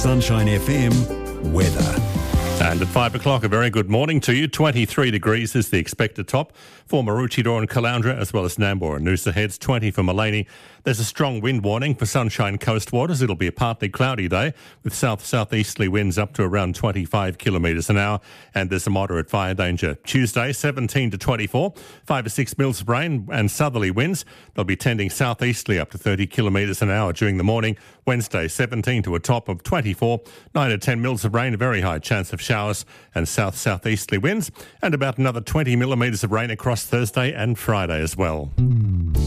Sunshine FM weather. And at 5 o'clock, a very good morning to you. 23 degrees is the expected top for Maroochydore and Caloundra, as well as Nambour and Noosa Heads. 20 for Maleny. There's a strong wind warning for Sunshine Coast waters. It'll be a partly cloudy day with south-southeasterly winds up to around 25 kilometres an hour. And there's a moderate fire danger. Tuesday, 17 to 24, 5 or 6 mils of rain and southerly winds. They'll be tending southeasterly up to 30 kilometres an hour during the morning. Wednesday, 17 to a top of 24, 9 to 10 mils of rain, a very high chance of showers and south-southeasterly winds, and about another 20 millimetres of rain across Thursday and Friday as well.